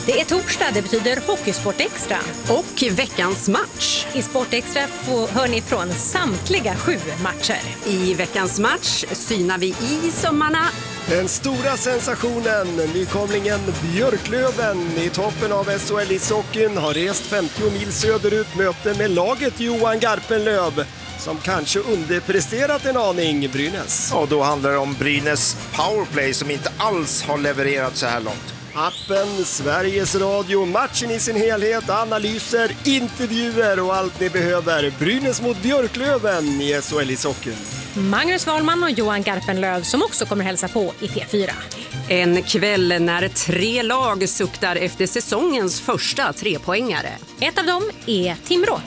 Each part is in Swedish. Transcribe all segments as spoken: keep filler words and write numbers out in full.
Det är torsdag, det betyder Hockeysport Extra. Och veckans match. I Sport Extra får, hör ni från samtliga sju matcher. I veckans match synar vi i sömmarna. Den stora sensationen, nykomlingen Björklöven i toppen av S H L-ishockeyn har rest femtio mil söderut, möte med laget Johan Garpenlöv som kanske underpresterat en aning Brynäs. Och då handlar det om Brynäs powerplay som inte alls har levererat så här långt. Appen, Sveriges Radio, matchen i sin helhet, analyser, intervjuer och allt ni behöver. Brynäs mot Björklöven i S H L-ishockeyn. Magnus Wahlman och Johan Garpenlöv som också kommer hälsa på i P fyra. En kväll när tre lag suktar efter säsongens första trepoängare. Ett av dem är Timrå.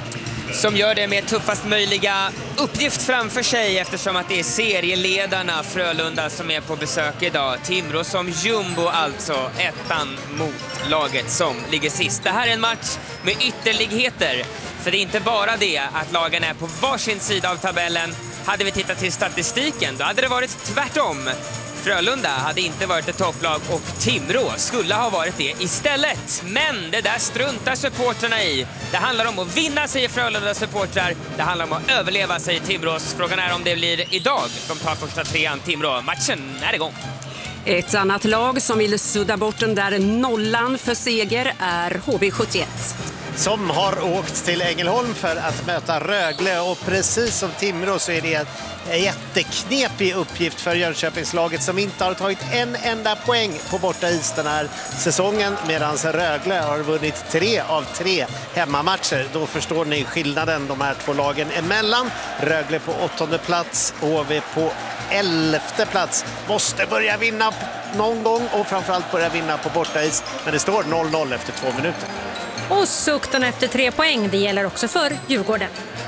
Som gör det med tuffast möjliga uppgift framför sig eftersom att det är serieledarna Frölunda som är på besök idag. Timrå som jumbo alltså, ettan mot laget som ligger sist. Det här är en match med ytterligheter. För det är inte bara det att lagen är på varsin sida av tabellen. Hade vi tittat till statistiken då hade det varit tvärtom. Frölunda hade inte varit ett topplag och Timrå skulle ha varit det istället. Men det där struntar supporterna i. Det handlar om att vinna, sig i Frölunda supportrar. Det handlar om att överleva, sig i Timrås. Frågan är om det blir idag. De tar första trean Timrå. Matchen är igång. Ett annat lag som vill sudda bort den där nollan för seger är H V sjuttioett. Som har åkt till Ängelholm för att möta Rögle, och precis som Timrå så är det en jätteknepig uppgift för Jönköpingslaget som inte har tagit en enda poäng på borta is den här säsongen, medan Rögle har vunnit tre av tre hemmamatcher. Då förstår ni skillnaden de här två lagen emellan. Rögle på åttonde plats, H V på elfte plats. Måste börja vinna någon gång och framförallt börja vinna på borta is, men det står noll noll efter två minuter. Och sukten efter tre poäng, det gäller också för Djurgården.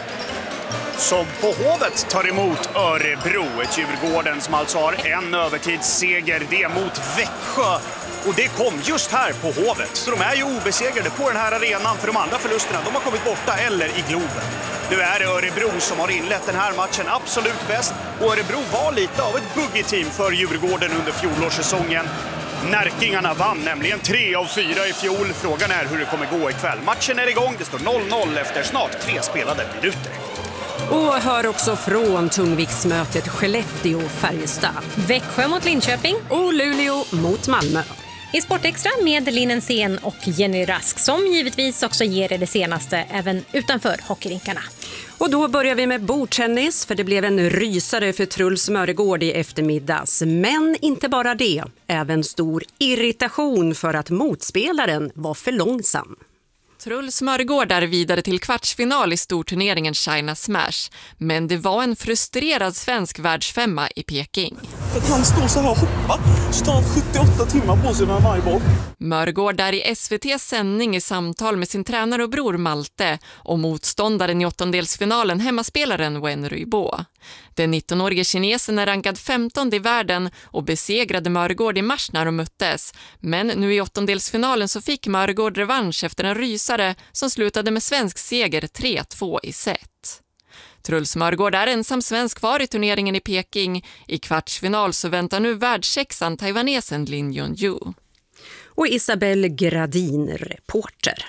Som på Hovet tar emot Örebro, ett Djurgården som alltså har en övertidsseger, det mot Växjö. Och det kom just här på Hovet, så de är ju obesegrade på den här arenan, för de andra förlusterna, de har kommit borta eller i Globen. Nu är det Örebro som har inlett den här matchen absolut bäst, och Örebro var lite av ett buggy-team för Djurgården under fjolårssäsongen. Närkingarna vann nämligen tre av fyra i fjol. Frågan är hur det kommer gå ikväll. Matchen är igång, det står noll noll efter snart tre spelade minuter. Och hör också från tungviktsmötet Skellefteå-Färjestad. Växjö mot Linköping. Och Luleå mot Malmö. I Sportextra med Linen Sen och Jenny Rask som givetvis också ger er det senaste även utanför hockeyrinkarna. Och då börjar vi med bordtennis, för det blev en rysare för Truls Mörgård i eftermiddags. Men inte bara det, även stor irritation för att motspelaren var för långsam. Truls Mörgård är vidare till kvartsfinal i storturneringen China Smash. Men det var en frustrerad svensk världsfemma i Peking. För att han står så här och hoppar, så tar han sjuttioåtta timmar på sig med varje boll. Mörgård är i S V T:s sändning i samtal med sin tränare och bror Malte och motståndaren i åttondelsfinalen, hemmaspelaren Wen Ruibo. Den nittonårige kinesen är rankad femtonde i världen och besegrade Mörgård i mars när de möttes. Men nu i åttondelsfinalen så fick Mörgård revansch efter en rysare som slutade med svensk seger tre två i set. Truls Mörgård är ensam svensk kvar i turneringen i Peking. I kvartsfinal så väntar nu världssexan taiwanesen Lin Yunju. Och Isabelle Gradin, reporter.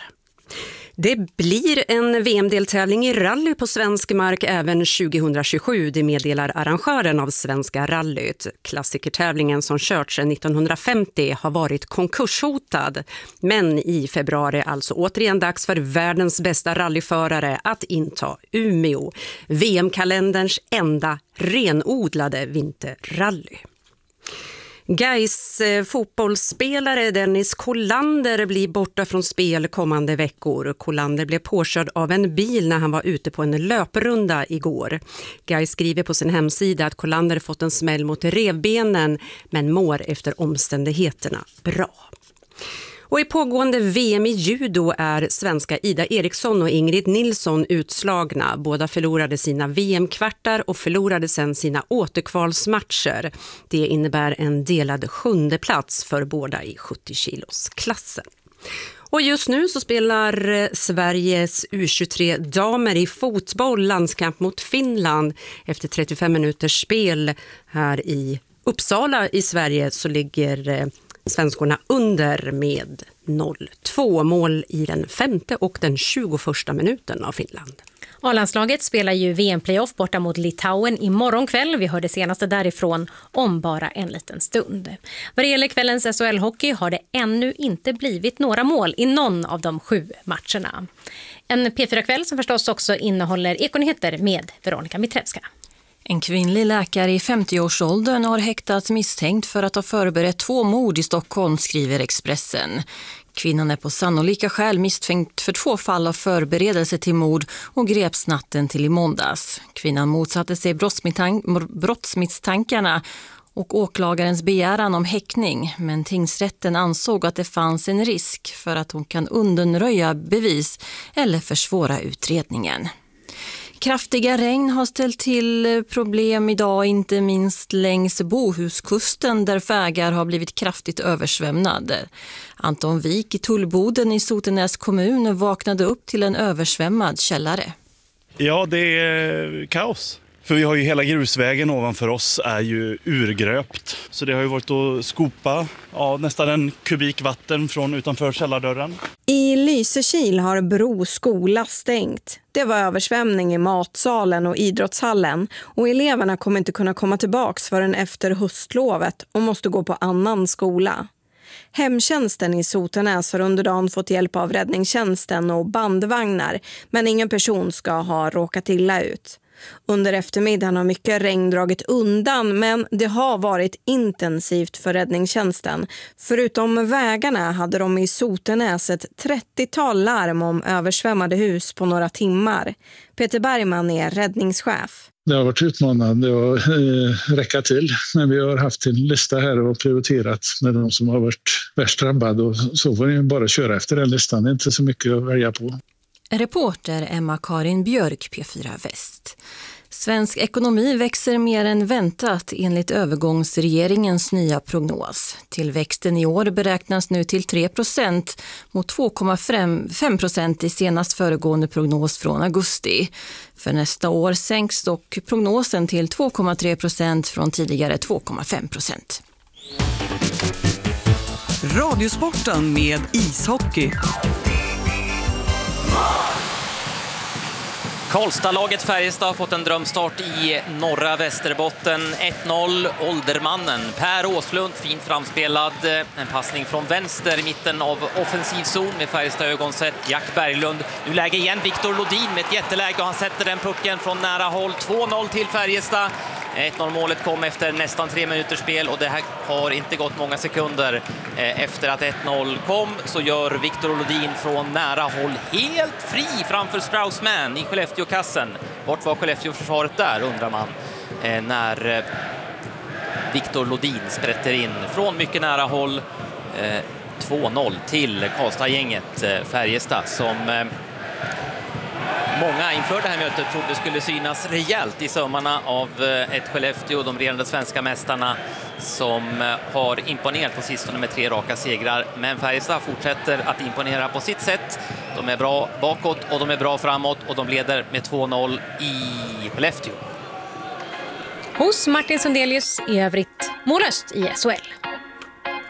Det blir en V M-deltävling i rally på svensk mark även tjugohundratjugosju, det meddelar arrangören av Svenska rallyt. Klassikertävlingen som kört sedan nittonhundrafemtio har varit konkurshotad. Men i februari alltså återigen dags för världens bästa rallyförare att inta Umeå. V M-kalenderns enda renodlade vinterrally. Gais fotbollsspelare Dennis Kolander blir borta från spel kommande veckor. Kolander blev påkörd av en bil när han var ute på en löprunda igår. Gais skriver på sin hemsida att Kolander fått en smäll mot revbenen men mår efter omständigheterna bra. Och i pågående V M i judo är svenska Ida Eriksson och Ingrid Nilsson utslagna. Båda förlorade sina V M-kvartar och förlorade sedan sina återkvalsmatcher. Det innebär en delad sjunde plats för båda i sjuttio kilos klassen. Och just nu så spelar Sveriges U tjugotre damer i fotboll landskamp mot Finland. Efter trettiofem minuters spel här i Uppsala i Sverige så ligger svenskorna under med noll två. Mål i den femte och den tjugoförsta minuten av Finland. A-landslaget spelar ju V M-playoff borta mot Litauen imorgon kväll. Vi hör det senaste därifrån om bara en liten stund. Vad det gäller kvällens S H L-hockey har det ännu inte blivit några mål i någon av de sju matcherna. En P fyra-kväll som förstås också innehåller Ekonyheter med Veronica Mitrevska. En kvinnlig läkare i femtio-årsåldern har häktats misstänkt för att ha förberett två mord i Stockholm, skriver Expressen. Kvinnan är på sannolika skäl misstänkt för två fall av förberedelse till mord och greps natten till i måndags. Kvinnan motsatte sig brottsmisstankarna och åklagarens begäran om häktning, men tingsrätten ansåg att det fanns en risk för att hon kan undanröja bevis eller försvåra utredningen. Kraftiga regn har ställt till problem idag, inte minst längs Bohuskusten där vägar har blivit kraftigt översvämmade. Anton Wik i Tullboden i Sotenäs kommun vaknade upp till en översvämmad källare. Ja, det är kaos. För vi har ju hela grusvägen ovanför oss är ju urgröpt. Så det har ju varit att skopa ja, nästan en kubik vatten från utanför källardörren. I Lysekil har Bro skola stängt. Det var översvämning i matsalen och idrottshallen. Och eleverna kommer inte kunna komma tillbaks förrän efter höstlovet och måste gå på annan skola. Hemtjänsten i Sotenäs har under dagen fått hjälp av räddningstjänsten och bandvagnar. Men ingen person ska ha råkat illa ut. Under eftermiddagen har mycket regn dragit undan, men det har varit intensivt för räddningstjänsten. Förutom vägarna hade de i Sotenäs ett trettiotal larm om översvämmade hus på några timmar. Peter Bergman är räddningschef. Det har varit utmanande att eh, räcka till, men vi har haft en lista här och prioriterat med de som har varit värst drabbade, och så får ni bara köra efter den listan. Det är inte så mycket att välja på. Reporter Emma-Karin Björk, P fyra Väst. Svensk ekonomi växer mer än väntat enligt övergångsregeringens nya prognos. Tillväxten i år beräknas nu till tre procent mot två komma fem procent i senast föregående prognos från augusti. För nästa år sänks dock prognosen till två komma tre procent från tidigare två komma fem procent. Radiosporten med ishockey. Karlstad-laget Färjestad har fått en drömstart i norra Västerbotten. ett noll, åldermannen Per Åslund, fint framspelad. En passning från vänster i mitten av offensiv zon med Färjestad ögonsett. Jack Berglund, nu läge igen Viktor Lodin med ett jätteläge och han sätter den pucken från nära håll. två noll till Färjestad. ett noll-målet kom efter nästan tre minuters spel och det här har inte gått många sekunder efter att ett noll kom, så gör Viktor Lodin från nära håll helt fri framför Straussman i Skellefteå-kassen. Vart var Skellefteå-försvaret där, undrar man, när Viktor Lodin sprätter in från mycket nära håll. två noll till Karlstad-gänget Färjestad som många inför det här mötet trodde skulle synas rejält i sömmarna av ett Skellefteå, de regerande svenska mästarna som har imponerat på sistone med tre raka segrar. Men Färjestad fortsätter att imponera på sitt sätt. De är bra bakåt och de är bra framåt och de leder med två noll i Skellefteå. Hos Martin Sundelius i övrigt målöst i S H L.